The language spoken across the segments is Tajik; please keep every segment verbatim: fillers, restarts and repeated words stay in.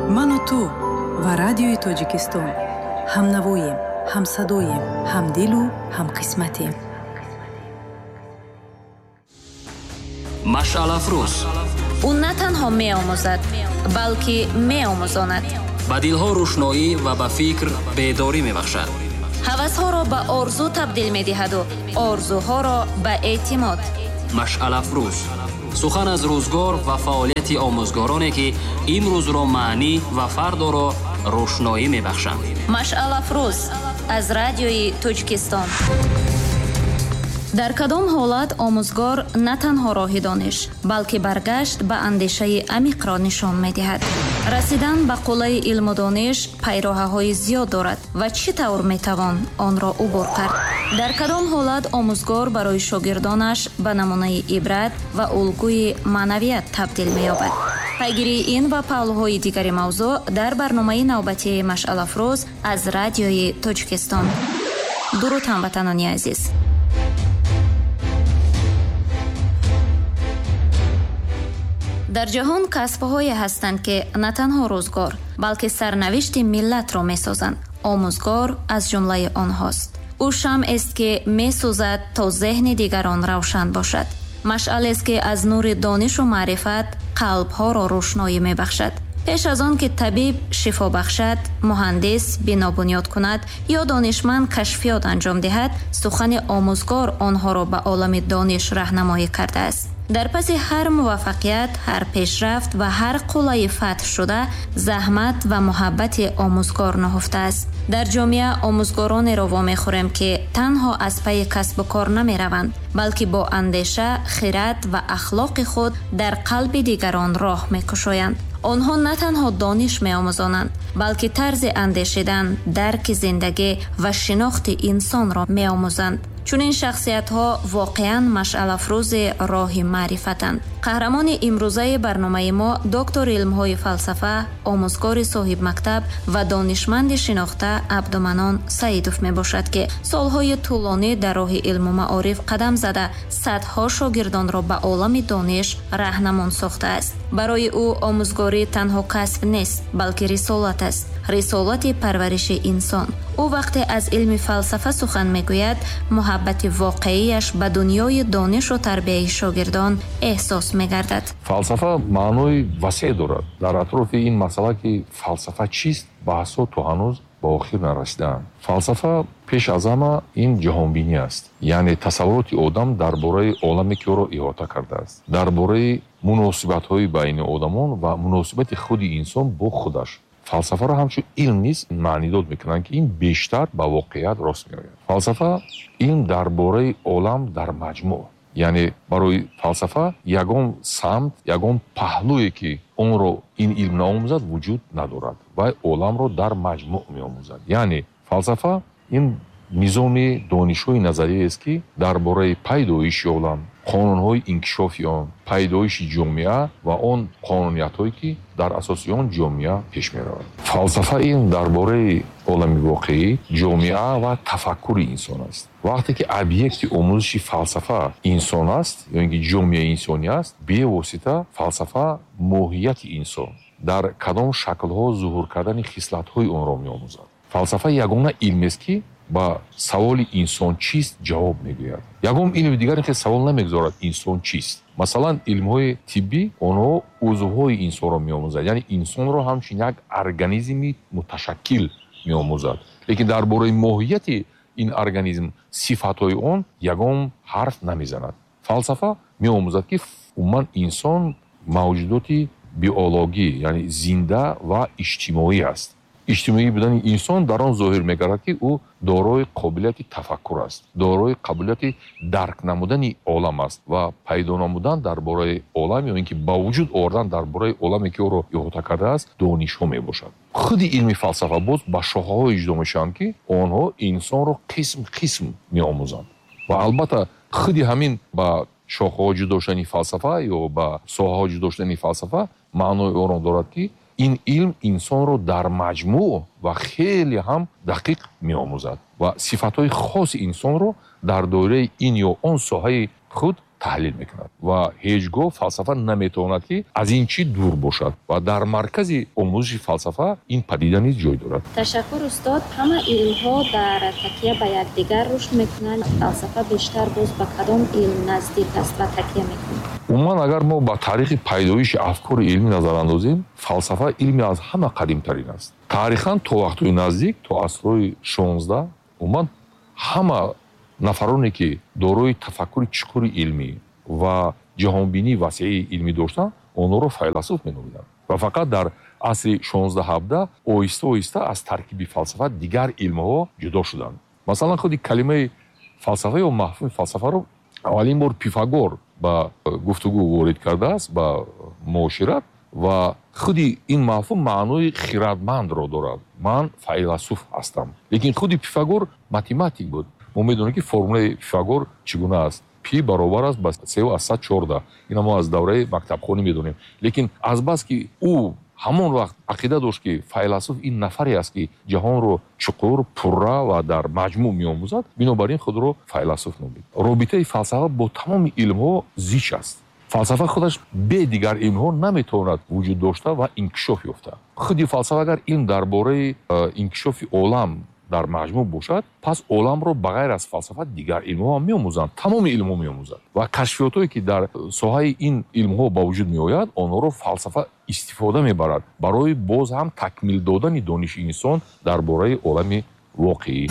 ману ту ва радиои Тоҷикистон ҳамнавоем, ҳамсадоем, ҳамдилу ҳамқисматем. машъалафрӯз. ӯ на танҳо меомӯзад, балки меомӯзонад. ба дилҳо рӯшноӣ ва ба фикр бедорӣ мебахшад. ҳавасҳоро ба орзу табдил медиҳаду орзуҳоро ба эътимод. машъалафрӯз. сухан аз рӯзгор ва фаъолияти омӯзгороне ки имрӯзро маънӣ ва фардоро рӯшноӣ мебахшанд. машъалафрӯз аз радиои Тоҷикистон. дар кадом ҳолат омӯзгор на танҳо роҳи дониш, балки баргашт ба андешаи амиқро нишон медиҳад. расидан ба қуллаи илму дониш пайроҳаҳои зиёд дорад ва чӣ тавр метавон онро убур кард. дар кадом ҳолат омӯзгор барои шогирдонаш ба намунаи ибрат ва улгӯи маънавият табдил меёбад. пайгирии ин ва паҳлӯҳои дигари мавзӯъ дар барномаи навбатии машъалафрӯз аз радиои Тоҷикистон. дуруд ҳамватанони азиз. дар ҷаҳон касбҳое ҳастанд ки на танҳо рӯзгор, балки сарнавишти миллатро месозанд. омӯзгор аз ҷумлаи онҳост. ӯ шамъест ки месӯзад то зеҳни дигарон равшан бошад. машъалест ки аз нури донишу маърифат қалбҳоро рӯшноӣ мебахшад. пеш аз он ки табиб шифо бахшад, муҳандис бино бунёд кунад ё донишманд кашфиёт анҷом диҳад, сухани омӯзгор онҳоро ба олами дониш раҳнамоӣ кардааст. дар паси ҳар муваффақият, ҳар пешрафт ва ҳар қуллаи фатҳ шуда заҳмат ва муҳаббати омӯзгор наҳуфтааст. дар ҷомеа омӯзгоронеро вомехӯрем ки танҳо аз пайи касбу кор намераванд, балки бо андеша, хирад ва ахлоқи худ дар қалби дигарон роҳ мекушоянд. онҳо на танҳо дониш меомӯзонанд, балки тарзи андешидан, дарки зиндагӣ ва шинохти инсонро меомӯзанд. чунин шахсиятҳо воқеан машъалафрӯзи роҳи маърифатанд. қаҳрамони имрӯзаи барномаи мо доктори илмҳои фалсафа, омӯзгори соҳибмактаб ва донишманди шинохта абдуманон саидов мебошад ки солҳои тӯлонӣ дар роҳи илму маориф қадам зада садҳо шогирдонро ба олами дониш раҳнамон сохтааст. барои ӯ омӯзгорӣ танҳо касб нест, балки рисолат аст, рисолати парвариши инсон. ӯ вақте аз илми фалсафа сухан мегӯяд, муҳаббати воқеияш ба дунёи донешу тарбияи шогирдон эҳсос мегардад. фалсафа маънои васеъ дорад. дар атрофи ин масъала ки фалсафа чист баҳсҳо то ҳанӯз ба охир нарасидаанд. фалсафа пеш аз ҳама ин ҷаҳонбинӣ аст, яъне тасаввуроти одам дар бораи оламе ки ӯро иҳота кардааст, дар бораи муносибатҳои байни одамон ва муносибати худи инсон бо худаш. фалсафаро ҳамчун илм низ маънидод мекунанд ки ин бештар ба воқеият рост меояд. фалсафа илм дар бораи олам дар маҷмӯъ, яъне барои фалсафа ягон самт, ягон паҳлӯе ки онро ин илм наомӯзад вуҷуд надорад. вай оламро дар маҷмӯъ меомӯзад. яъне фалсафа ин низоми донишҳои назариест ки дар бораи пайдоиши олам, қонунҳои инкишофи он, пайдоиши ҷомеа ва он қонуниятҳое ки дар асоси он ҷомеа пеш меравад. фалсафа ин дар бораи олами воқеӣ, ҷомеа ва тафаккури инсон аст. вақте ки объекти омӯзиши фалсафа инсон аст ё ин ки ҷомеаи инсонӣ аст, бевосита фалсафа моҳияти инсон, дар кадом шаклҳо зуҳур кардани хислатҳои онро меомӯзад. фалсафа ягона илмест ки ба саволи инсон чист ҷавоб мегӯяд. ягон илми дигар ин савол намегузорад инсон чист. масалан илмҳои тиббӣ онҳо узвҳои инсонро меомӯзад, яъне инсонро ҳамчун як организми муташаккил меомӯзад. лекин дар бораи моҳияти ин организм, сифатҳои он ягон ҳарф намезанад. фалсафа меомӯзад ки умуман инсон мавҷудоти биологӣ, яъне зинда ва иҷтимоӣ аст. иҷтимоӣ будани инсон дар он зоҳир мегардад ки ӯ дорои қобилияти тафаккур аст, дорои қобилияти дарк намудани олам аст ва пайдо намудан дар бораи олам ё ин ки ба вуҷуд овардан дар бораи оламе ки ӯро иҳота кардааст донишҳо мебошад. худи илми фалсафа боз ба шохаҳо иҷро мешаванд ки онҳо инсонро қисм қисм меомӯзанд ва албатта худи ҳамин ба шохаҳо ҷудо доштани фалсафа ё ба соҳаҳо ҷудо доштани фалсафа маънои онро дорад ки ин илм инсонро дар маҷмӯъ ва хеле ҳам дақиқ меомӯзад ва сифатҳои хоси инсонро дар доираи ин ё он соҳаи худ таҳлил мекунад ва ҳеҷ гоҳ фалсафа наметавонад ки аз ин чӣ дур бошад ва дар маркази омӯзиши фалсафа ин падида низ ҷой дорад. Ташаккур устод. Ҳама илмҳо дар такя ба якдигар рушд мекунанд. Фалсафа бештар боз ба кадом илм наздик аст ва такя мекунад? умуман агар мо ба таърихи пайдоиши афкори илмӣ назар андозем, фалсафа илми аз ҳама қадимтарин аст. таърихан то вақтҳои наздик, то асрҳои шонздаҳ, умуман ҳама нафароне ки дорои тафаккури чуқури илмӣ ва ҷаҳонбинии васеъи илмӣ доштанд, онҳоро файласуф меномиданд. ва фақат дар асри шонздаҳ ҳабдаҳ оҳиста оҳиста аз таркиби фалсафа дигар илмҳо ҷудо шуданд. масалан худи калимаи фалсафа ё мафҳуми фалсафаро аввалин бор Пифагор ба гуфтугӯ ворид кардааст, ба муошират, ва худи ин мафҳум маънои хиратмандро дорад. ман файласуф ҳастам. лекин худи Пифагор математик буд. мо медонем ки формулаи Пифагор чӣ гуна аст. пи баробар аст ба сею аз сад чордаҳ. ина мо аз давраи мактабхонӣ медонем. лекин азбас ки ӯ ҳамон вақт ақида дошт ки файласуф ин нафаре аст ки ҷаҳонро чуқур, пурра ва дар маҷмӯъ меомӯзад, бинобар ин худро файласуф номид. робитаи фалсафа бо тамоми илмҳо зич аст. фалсафа худаш бе дигар илмҳо наметавонад вуҷуд дошта ва инкишоф ёфта. худи фалсафа агар илм дар бораи инкишофи олам дар маҷмӯъ бошад, пас оламро ба ғайр аз фалсафа дигар илмҳо ҳам меомӯзанд. тамоми илмҳо меомӯзад. ва кашфиётҳое ки дар соҳаи ин илмҳо ба вуҷуд меояд, онҳоро фалсафа истифода мебарад барои боз ҳам такмил додани дониши инсон дар бораи олами воқеӣ.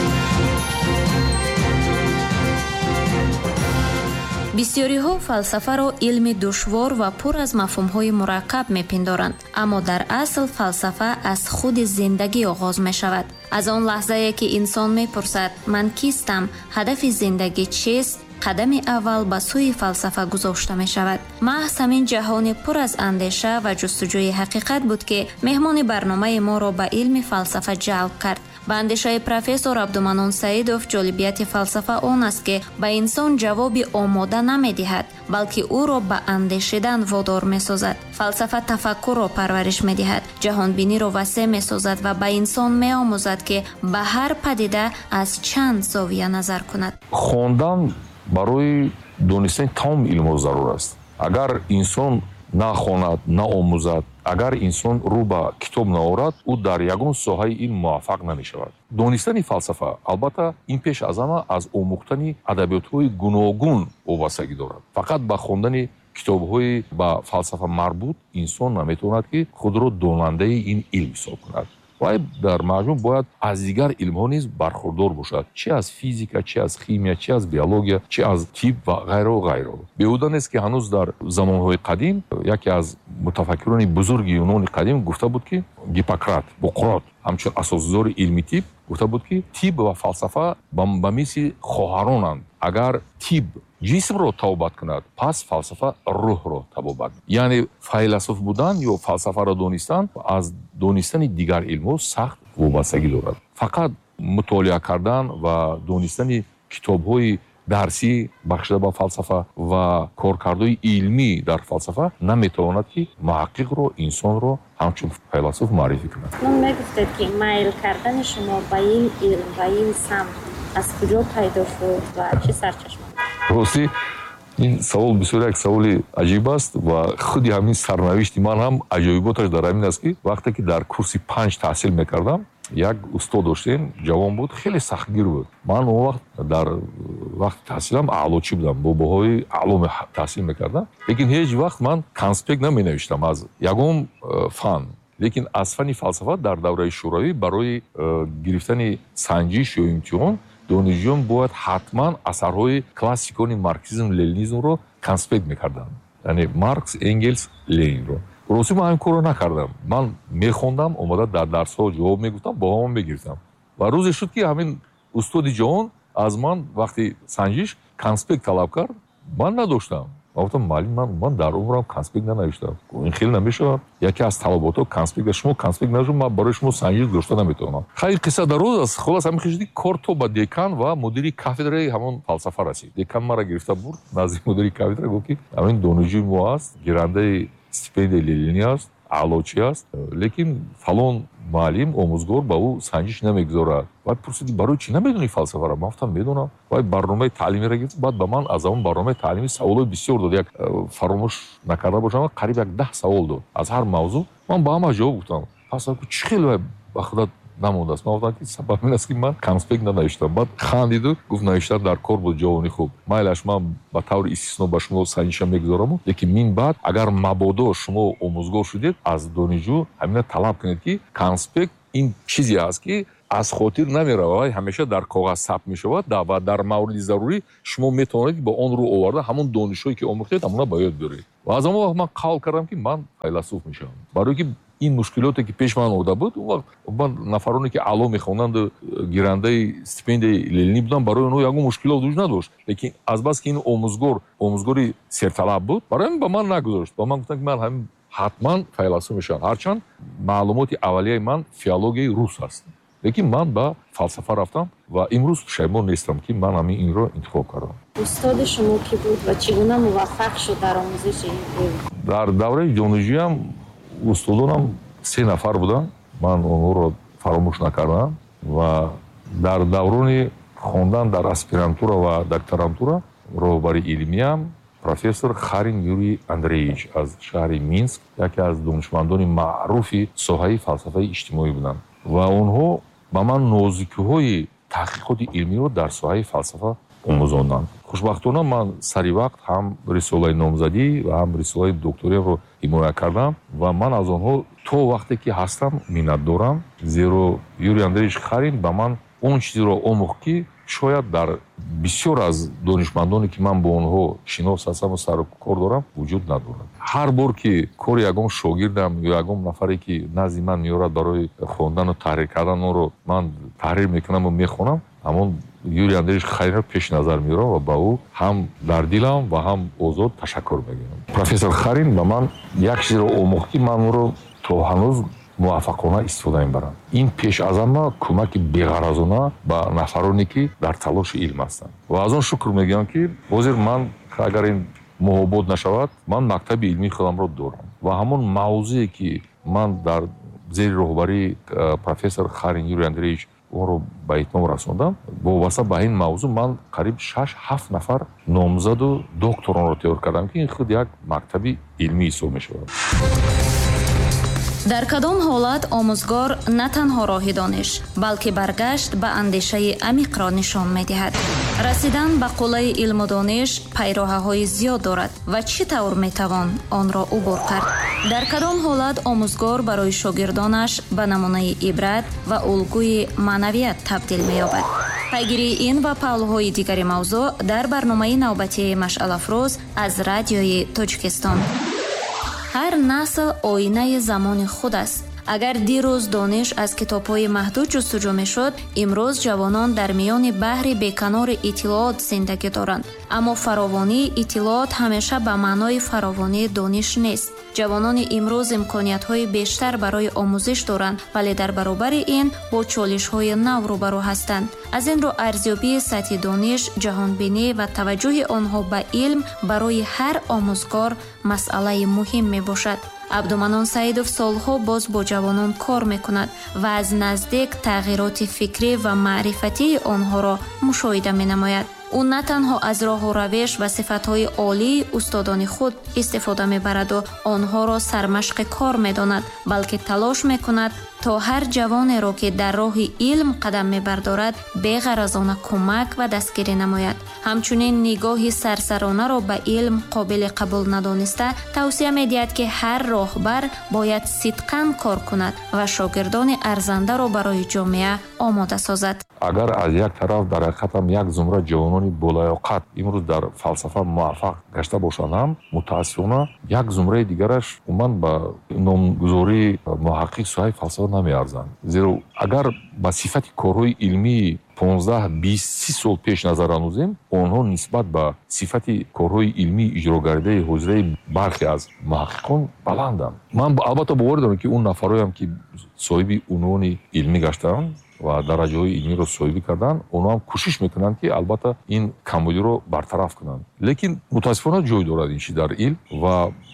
бисёриҳо фалсафаро илми душвор ва пур аз мафҳумҳои мураккаб мепиндоранд, аммо дар асл фалсафа аз худи зиндагӣ оғоз мешавад. аз он лаҳзае ки инсон мепурсад ман кистам, ҳадафи зиндагӣ чист, қадами аввал ба сӯи фалсафа гузошта мешавад. маҳз ҳамин ҷаҳони пур аз андеша ва ҷустуҷӯи ҳақиқат буд ки меҳмони барномаи моро ба илми фалсафа ҷалб кард. ба андешаи профессор Абдуманон Саидов ҷолибияти фалсафа он аст ки ба инсон ҷавоби омода намедиҳад, балки ӯро ба андешидан водор месозад. фалсафа тафаккурро парвариш медиҳад, ҷаҳонбиниро васеъ месозад ва ба инсон меомӯзад ки ба ҳар падида аз чанд зовия назар кунад. хондан барои донистани тамоми илмҳо зарур аст. агар инсон нахонад, наомӯзад, агар инсон рӯ ба китоб наорад, ӯ дар ягон соҳаи илм муваффақ намешавад. донистани фалсафа албатта ин пеш аз ҳама аз омӯхтани адабиётҳои гуногун вобастагӣ дорад. фақат ба хондани китобҳои ба фалсафа марбут инсон наметавонад ки худро донандаи ин илм ҳисоб кунад. вай дар маҷмӯъ бояд аз дигар илмҳо низ бархурдор бошад, чӣ аз физика, чӣ аз химия, чӣ аз биология, чӣ аз тиб ва ғайро ғайро. беҳуда нест ки ҳанӯз дар замонҳои қадим яке аз мутафаккирони бузурги юнони қадим гуфта буд ки Гиппократ, Буқрот ҳамчун асосгузори илми тиб гуфта буд ки тиб ва фалсафа ба мисли хоҳаронанд. агар тиб ҷисмро табобат кунад, пас фалсафа рӯҳро табобат. яъне файласуф будан ё фалсафаро донистан аз донистани дигар илмҳо сахт вобастагӣ дорад. фақат мутолиа кардан ва донистани китобҳои дарсӣ бахшида ба фалсафа ва коркардҳои илмӣ дар фалсафа наметавонад ки муҳаққиқро, инсонро ҳамчун файласуф маърифӣ кунад. нун мегуфтед ки майл кардани шумо ба ин илм, ба ин самт аз куҷо пайдо шуд ва чӣ сарчашма? ростӣ ин савол бисёр як саволи аҷиб аст ва худи ҳамин сарнавишти ман ҳам аҷоиботаш дар ҳамин аст ки вақте ки дар курси панҷ таҳсил мекардам, як устод доштем, ҷавон буд, хеле сахтгир буд. ман он вақт дар вақти таҳсилам аълочӣ будам, бо боҳои аъло таҳсил мекардам. лекин ҳеҷ вақт ман конспект наменавиштам аз ягон фан. лекин аз фани фалсафа дар давраи шӯравӣ барои гирифтани санҷиш ё имтиҳон донишҷӯён бояд ҳатман асарҳои классикони марксизм ленинизмро конспект мекарданд, яъне Маркс, Энгелс, Ленинро. ростӣ ман ҳамин корро накардам. ман мехондам, омода дар дарсҳо ҷавоб мегуфтам, боҳамон мегирифтам. ва рӯзе шуд ки ҳамин устоди ҷавон аз ман вақти санҷиш конспект талаб кард, ман надоштам. ман гуфтам маълим, ман ман дар умрам конспект нанавиштам. ин хеле намешавад. яке аз талабото конспект да шумо конспект нажӯ, ман барои шумо санҷиш дошта наметавонам. хайр қисса дароз аст. холас ҳамин хишди кор то ба декан ва мудири кафедраи ҳамон фалсафа расид. декан мара гирифта бурд назди мудири кафедра, гуфт ки ҳамин донишҷӯи мо аст, гирандаи стипендияи Ленини аст, аълочӣ аст, лекин фалон муаллим омӯзгор ба ӯ санҷиш намегузорад. Баъд пурсиди барои чӣ намедонӣ фалсафаро? Ман гуфтам медонам. Баъд барномаи таълимиро гирифт. Баъд ба ман аз ҳамон барномаи таълимӣ саволои бисёр дод. Як фаромӯш накарда бошам, қариб як даҳ савол дод аз ҳар мавзӯъ. Ман ба ҳамааш ҷавоб гуфтам. Пас чӣ хеле ба худат намондааст? Ман гуфтам ки сабаб ин аст ки ман конспект нанавиштам. Баъд хандиду гуфт навиштан дар кор буд ҷавони хуб. Майлаш ман ба таври истисно ба шумо санҷиша мегузораму, лекин мин баъд агар мабодо шумо омӯзгор шудед, аз донишҷӯ ҳамина талаб кунед ки конспект ин чизе аст ки аз хотир намеравад, ҳамеша дар коғаз сабт мешавад ва дар мавриди зарурӣ шумо метавонед ба он рӯ оварда ҳамон донишҳое ки омӯхтед ҳамона ба ёд биёред. Ва аз ҳамон вақт ман қавл кардам ки ман файласуф мешавам. Барои ки ин мушкилоте ки пеш ман омада буд, он вақт ман нафароне ки аъло мехонанду гирандаи стипендияи Ленинӣ буданд, барои онҳо ягон мушкилот вуҷуд надошт. Лекин азбаски ин омӯзгор омӯзгори серталаб буд, барои ҳамин ба ман нагузошт. Ба ман гуфтанд ки ман ҳамин ҳатман файласуф мешавам. Ҳарчанд маълумоти аввалияи ман филологияи рус аст. Лекин ман ба фалсафа рафтам ва имрӯз пушаймон нестам ки ман ҳамин инро интихоб кардам. устоди шумо ки буд ва чӣ гуна муваффақ шуд дар омӯзиши ин? Дар давраи ҷонижӯям устодонам се нафар буданд. Ман онҳоро фаромӯш накардам ва дар даврони хондан дар аспирантура ва докторантура роҳбари илмиям профессор Харин Юрий Андреевич аз шаҳри Минск, яке аз донишмандони маъруфи соҳаи фалсафаи иҷтимоӣ буданд ва онҳо ба ман нозикиҳои таҳқиқоти илмиро дар соҳаи фалсафа омӯзонданд. хушбахтона ман сари вақт ҳам рисолаи номзадӣ ва ҳам рисолаи докториямро ҳимоя кардам ва ман аз онҳо то вақте ки ҳастам миннатдорам, зеро Юрий Андреевич Харин ба ман он чизро омӯхт ки шояд дар бисёр аз донишмандоне ки ман бо онҳо шинос ҳастаму сару кор дорам вуҷуд надорад. ҳар бор ки кори ягон шогирдам ё ягон нафаре ки назди ман меорад барои хондану таҳрир кардан онро ман таҳрир мекунаму мехонам, ҳамон Юрий Андреевич Харинро пеши назар меорам ва ба ӯ ҳам дар дилам ва ҳам озод ташаккур мегӯям. Профессор Харин ба ман як чизро омӯхт ки ман онро то ҳанӯз муваффақона истифода мебарам. Ин пеш аз ҳама кӯмаки беғаразона ба нафароне ки дар талоши илм ҳастанд. Ва аз он шукр мегӯям ки ҳозир ман агар ин муҳобот нашавад, ман мактаби илмии худамро дорам ва ҳамон мавзӯе ки ман дар зери роҳбарии профессор Харин Юрий Андреевич онро ба итмом расондам, вобаста ба ин мавзӯъ ман қариб шаш ҳафт нафар номзаду докторонро тайёр кардам ки ин худ як мактаби илмӣ ҳисоб мешавад. дар кадом ҳолат омӯзгор на танҳо роҳи дониш, балки баргашт ба андешаи амиқро нишон медиҳад. расидан ба қуллаи илму дониш пайроҳаҳои зиёд дорад ва чӣ тавр метавон онро убур кард? дар кадом ҳолат омӯзгор барои шогирдонаш ба намунаи ибрат ва улгӯи маънавият табдил меёбад? пайгирии ин ва павлҳои дигари мавзӯъ дар барномаи навбатии Машъалафрӯз аз радиои Тоҷикистон. ҳар насл оинаи замони худ аст. агар дирӯз дониш аз китобҳои маҳдуд ҷустуҷӯ мешуд, имрӯз ҷавонон дар миёни баҳри беканори иттилоот зиндагӣ доранд. аммо фаровонии иттилоот ҳамеша ба маънои фаровонии дониш нест. ҷавонони имрӯз имкониятҳои бештар барои омӯзиш доранд, вале дар баробари ин бо чолишҳои нав рӯбарӯ ҳастанд. аз ин рӯ арзёбии сатҳи дониш, ҷаҳонбинӣ ва таваҷҷӯҳи онҳо ба илм барои ҳар омӯзгор масъалаи муҳим мебошад. абдуманон саидов солҳо боз бо ҷавонон кор мекунад ва аз наздик тағйироти фикрӣ ва маърифатии онҳоро мушоҳида менамояд. ӯ на танҳо аз роҳу равиш ва сифатҳои олии устодони худ истифода мебараду онҳоро сармашқи кор медонад, балки талош мекунад то ҳар ҷавонеро ки дар роҳи илм қадам мебардорад беғаразона кӯмак ва дастгирӣ намояд. ҳамчунин нигоҳи сарсаронаро ба илм қобили қабул надониста тавсия медиҳад ки ҳар роҳбар бояд сидқан кор кунад ва шогирдони арзандаро барои ҷомеа омода созад. агар аз як тараф дар ҳақиқатам як зумра ҷавонони болаёқат имрӯз дар фалсафа муваффақ гашта бошанд, ҳам мутаассифона як зумраи дигараш умуман ба номгузории муҳаққиқ соҳаи фалсафа намеарзанд. зеро агар ба сифати корҳои илмии понздаҳ бист си сол пеш назар анӯзем, онҳо нисбат ба сифати корҳои илмии иҷрогардаи ҳозираи бархе аз муҳаққиқон баланданд. ман албатта бовар дорам ки он нафароям ки соҳиби унвони илмӣ гаштаанд ва дараҷаҳои илмиро соҳибӣ карданд, онҳо ҳам кӯшиш мекунанд ки албатта ин камбудиро бартараф кунанд. лекин мутаассифона ҷой дорад ин чиз дар илм ва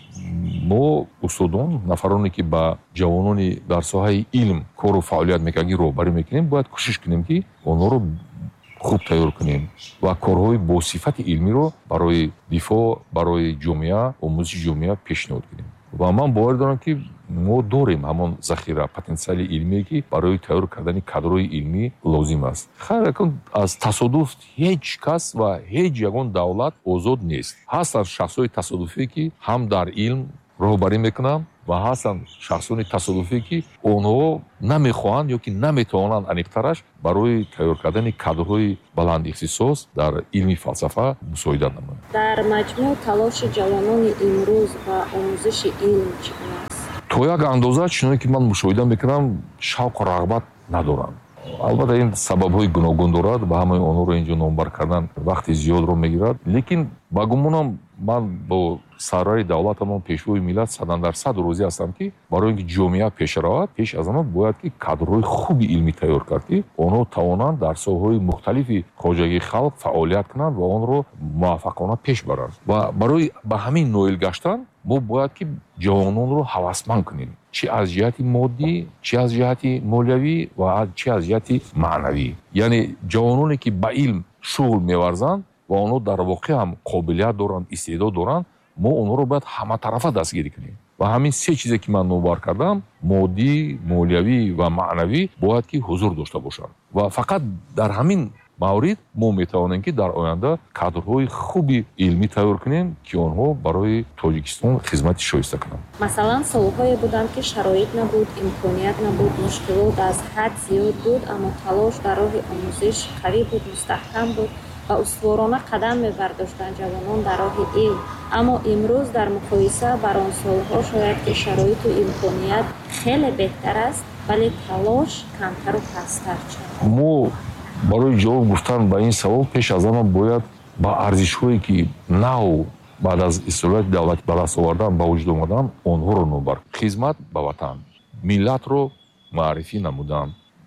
мо устодон нафароне ки ба ҷавонони дар соҳаи илм кору фаъолият мекунанд роҳбарӣ мекунем бояд кӯшиш кунем ки онҳоро хуб тайёр кунем ва корҳои босифати илмиро барои дифоъ барои ҷомеа омӯзиши ҷомеа пешниҳод кунем ва ман бовар дорам ки мо дорем ҳамон захира потенсиали илмие ки барои тайёр кардани кадрҳои илмӣ лозим аст. хайр якун аз тасодуф ҳеҷ кас ва ҳеҷ ягон давлат озод нест. ҳастанд шахсҳои тасодуфие ки ҳам дар илм роҳбарӣ мекунанд ва ҳастанд шахсони тасодуфие ки онҳо намехоҳанд ё ки наметавонанд аниқтараш барои тайёр кардани кадрҳои баландихтисос дар илми фалсафа мусоида намоянд. дар маҷмӯъ талоши ҷавонони имрӯз ва омӯзиши илм чӣ гуна аст? то як андоза чуноне ки ман мушоҳида мекунам шавқу рағбат надоранд. албатта ин сабабҳои гуногун дорад ва ҳамаи онҳоро инҷо номбар кардан вақти зиёдро мегирад, лекин ба гумонам ман бо сарвари давлатамон пешвои миллат садандар сад розӣ ҳастам ки барои ин ки ҷомеа пеш равад пеш аз ҳама бояд ки кадрҳои хуби илмӣ тайёр кард ки онҳо тавонанд дар соҳаҳои мухталифи хоҷагии халқ фаъолият кунанд ва онро муваффақона пеш баранд. ва барои ба ҳамин ноил гаштан мо бояд ки ҷавононро ҳавасманд кунем, чӣ аз ҷиҳати моддӣ, чӣ аз ҷиҳати молиявӣ ва чӣ аз ҷиҳати маънавӣ. яъне ҷавононе ки ба илм шуғл меварзанд ва онҳо дар воқеъ ҳам қобилият доранд, истеъдод доранд, мо онҳоро бояд ҳаматарафа дастгирӣ кунем. ва ҳамин се чизе ки ман номбар кардам, моддӣ, молиявӣ ва маънавӣ бояд ки ҳузур дошта бошанд. ва фақат дар ҳамин маврид мо метавонем ки дар оянда кадрҳои хуби илмӣ тайёр кунем ки онҳо барои тоҷикистон хизмати шоиста кунанд. масалан солҳое буданд ки шароит набуд, имконият набуд, мушкилот аз ҳад зиёд буд, аммо талош дар роҳи омӯзиш қавӣ буд, мустаҳкам буд ва устуворона қадам мебардоштанд ҷавонон дар роҳи илм. аммо имрӯз дар муқоиса бар он солҳо шояд ки шароиту имконият хеле беҳтар аст, вале талош камтару пасттар шуд. мо барои ҷавоб гуфтан ба ин савол пеш аз ҳама бояд ба арзишҳое ки нав баъд аз истиқлолияти давлати ба даст овардан ба вуҷуд омадан онҳоро номбар. хизмат ба ватан, миллатро маърифӣ намудан,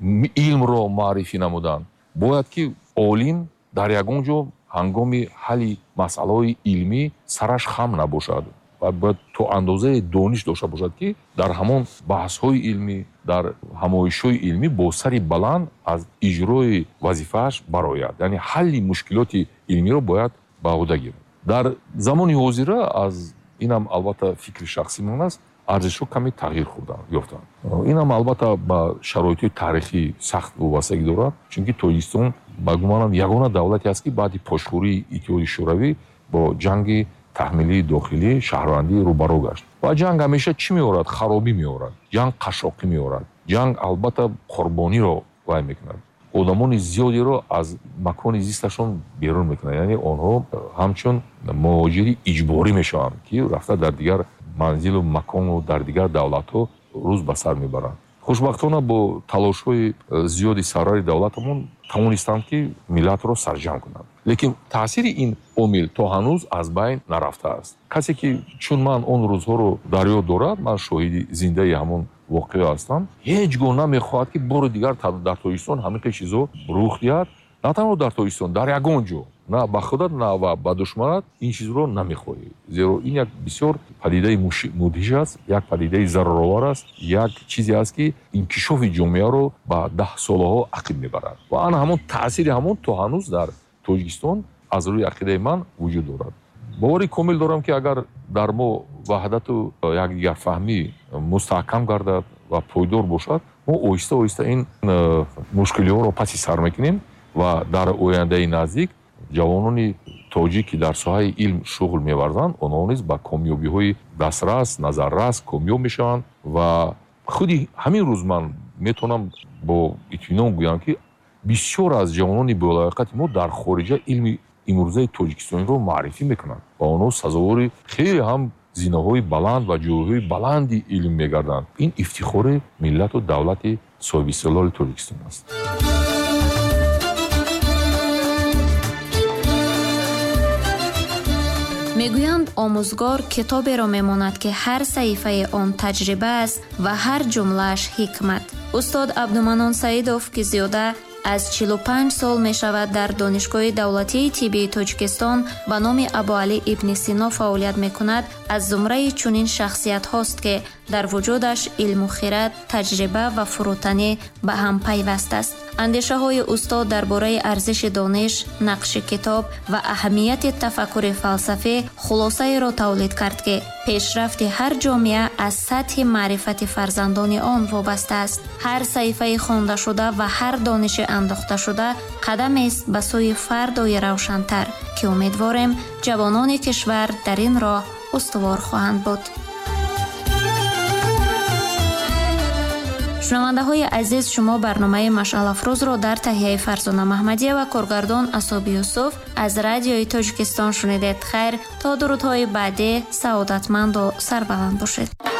илмро маърифӣ намудан. бояд ки олим дар ягон ҷо ҳангоми ҳалли масъалаҳои илмӣ сараш хам набошад ва бояд то андозае дониш дошта бошад ки дар ҳамон баҳсҳои илмӣ дар ҳамоишҳои илмӣ бо сари баланд аз иҷрои вазифааш барояд, яъне ҳалли мушкилоти илмиро бояд ба ӯҳда гирад. дар замони ҳозира аз инам албатта фикри шахсӣ ман аст, арзишҳо каме тағйир ёфтанд. инам албатта ба шароитҳои таърихӣ сахт вобастагӣ дорад, чунки тоҷикистон ба гумонам ягона давлате аст ки баъди пошхӯрии иттиҳоди шӯравӣ бо ҷанги таҳмилии дохилӣ шаҳрвандӣ рӯбаро гашт. ва ҷанг ҳамеша чӣ меорад? харобӣ меорад, ҷанг қашоқӣ меорад, ҷанг албатта қурбониро вай мекунад, одамони зиёдеро аз макони зисташон берун мекунад, яъне онҳо ҳамчун муҳоҷири иҷборӣ мешаванд ки рафта дар дигар манзилу макону дар дигар давлатҳо рӯз ба сар мебаранд. хушбахтона бо талошҳои зиёди сарвари давлатамон тавонистанд ки миллатро сарҷам кунанд, лекин таъсири ин омил то ҳанӯз аз байн нарафтааст. касе ки чун ман он рӯзҳоро дар ёд дорад, ман шоҳиди зиндаи ҳамон воқеа ҳастам, ҳеҷ гоҳ намехоҳад ки бори дигар дар тоҷикистон ҳамин чизо рух диҳад. на танҳо дар тоҷикистон, дар ягон ҷо, на ба худат на ба душманат ин чизро намехоҳӣ. зеро ин як бисёр падидаи мудҳиш аст, як падидаи зараровар аст, як чизе аст ки инкишофи ҷомеаро ба даҳсолаҳо ақиб мебарад ва ана ҳамон таъсири ҳамон то ҳанӯз дар тоҷикистон аз рӯи ақидаи ман вуҷуд дорад. бовари комил дорам ки агар дар мо ваҳдату якдигарфаҳмӣ мустаҳкам гардад ва пойдор бошад, мо оҳиста оҳиста ин мушкилиҳоро паси сар мекунем ва дар ояндаи наздик ҷавонони тоҷик ки дар соҳаи илм шуғл меварзанд, онҳо низ ба комёбиҳои дастрас, назаррас комёб мешаванд ва худи ҳамин рӯз ман метавонам бо итминон гӯям ки бисёр аз ҷавонони болояқати мо дар хориҷа илми имрӯзаи тоҷикистониро маърифӣ мекунанд ва онҳо сазовори хеле ҳам зинаҳои баланд ва ҷойҳои баланди илм мегарданд. ин ифтихори миллату давлати соҳибистиқлоли тоҷикистон аст. мегӯянд омӯзгор китоберо мемонад ки ҳар саҳифаи он таҷриба аст ва ҳар ҷумлааш ҳикмат. устод абдуманон саидов ки зиёда аз чилу панҷ сол мешавад дар донишгоҳи давлатии тиббии Тоҷикистон ба номи Абуалӣ ибни Сино фаъолият мекунад. аз зумраи чунин шахсиятҳост ки дар вуҷудаш илму хират, таҷриба ва фурӯтанӣ ба ҳам пайваст аст. андешаҳои устод дар бораи арзиши дониш, нақши китоб ва аҳамияти тафаккури фалсафӣ хулосаеро тавлид кард ки пешрафти ҳар ҷомеа аз сатҳи маърифати фарзандони он вобаста аст. ҳар саҳифаи хондашуда ва ҳар дониши андохташуда қадамест ба сӯи фардои равшантар ки умедворем ҷавонони кишвар дар ин роҳ устувор хоҳанд буд. шунавандаҳои азиз, шумо барномаи машъалафрӯзро дар таҳияи Фарзона Маҳмадия ва коргардон Асоби Юсуф аз Радиои Тоҷикистон шунидед. хайр, то дурудҳои баъдӣ саодатманду сарбаланд бошед.